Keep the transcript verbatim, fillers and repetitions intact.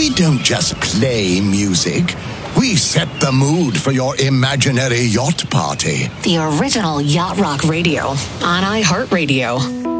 We don't just play music. We set the mood for your imaginary yacht party. The original Yacht Rock Radio on iHeartRadio.